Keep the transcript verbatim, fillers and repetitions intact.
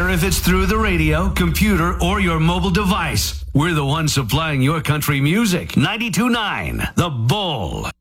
matter if it's through the radio, computer, or your mobile device. We're the ones supplying your country music. ninety-two point nine The Bull.